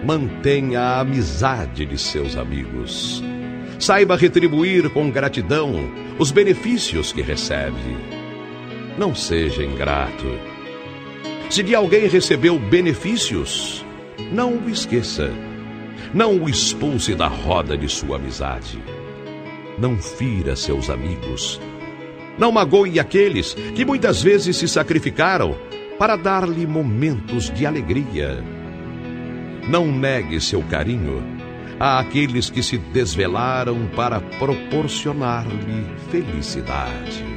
Mantenha a amizade de seus amigos. Saiba retribuir com gratidão os benefícios que recebe. Não seja ingrato. Se de alguém recebeu benefícios, não o esqueça. Não o expulse da roda de sua amizade. Não fira seus amigos. Não magoe aqueles que muitas vezes se sacrificaram para dar-lhe momentos de alegria. Não negue seu carinho àqueles que se desvelaram para proporcionar-lhe felicidade.